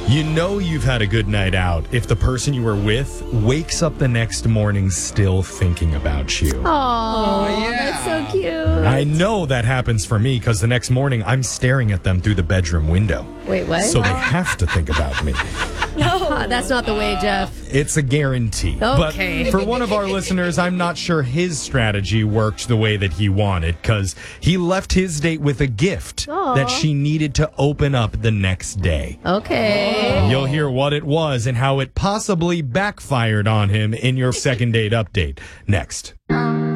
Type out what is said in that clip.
You know you've had a good night out if the person you were with wakes up the next morning still thinking about you. Oh, that's so cute. I know that happens for me because the next morning I'm staring at them through the bedroom window. Wait, what? So they have to think about me. No, that's not the way, Jeff. It's a guarantee. Okay. But for one of our listeners, I'm not sure his strategy worked the way that he wanted because he left his date with a gift that she needed to open up the next day. Okay. You'll hear what it was and how it possibly backfired on him in your second date update next.